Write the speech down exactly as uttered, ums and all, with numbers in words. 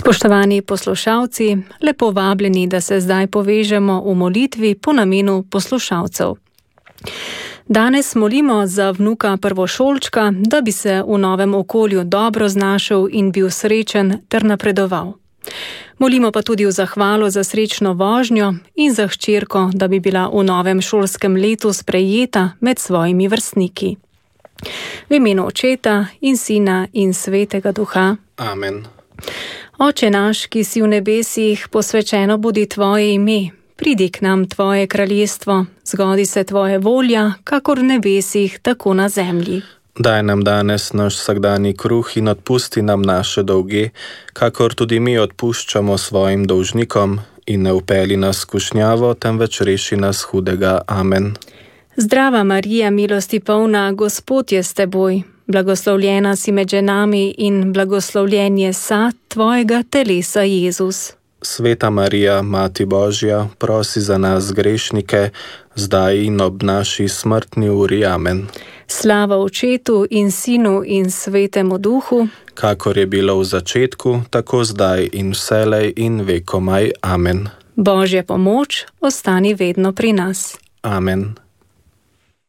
Spoštovani poslušalci, lepo vabljeni, da se zdaj povežemo v molitvi po namenu poslušalcev. Danes molimo za vnuka prvošolčka, da bi se v novem okolju dobro znašel in bil srečen ter napredoval. Molimo pa tudi v zahvalo za srečno vožnjo in za hčerko, da bi bila v novem šolskem letu sprejeta med svojimi vrstniki. V imenu Očeta in Sina in Svetega Duha. Amen. Oče naš, ki si v nebesih, posvečeno bodi tvoje ime. Pridi k nam tvoje kraljestvo, zgodi se tvoja volja, kakor v nebesih, tako na zemlji. Daj nam danes naš vsakdanji kruh in odpusti nam naše dolge, kakor tudi mi odpuščamo svojim dolžnikom, in ne vpelji nas v skušnjavo, temveč reši nas hudega. Amen. Zdrava Marija, milosti polna, Gospod je s teboj. Blagoslovljena si med ženami in blagoslovljen je sad tvojega telesa, Jezus. Sveta Marija, Mati Božja, prosi za nas grešnike, zdaj in ob naši smrtni uri. Amen. Slava Očetu in Sinu in Svetemu Duhu, kakor je bilo v začetku, tako zdaj in vselej in vekomaj. Amen. Božja pomoč ostani vedno pri nas. Amen.